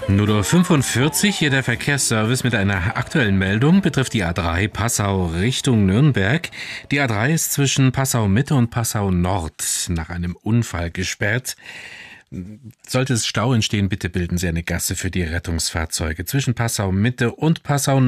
0:45 Uhr, hier der Verkehrsservice mit einer aktuellen Meldung, betrifft die A3 Passau Richtung Nürnberg. Die A3 ist zwischen Passau Mitte und Passau Nord nach einem Unfall gesperrt. Sollte es Stau entstehen, bitte bilden Sie eine Gasse für die Rettungsfahrzeuge. Zwischen Passau Mitte und Passau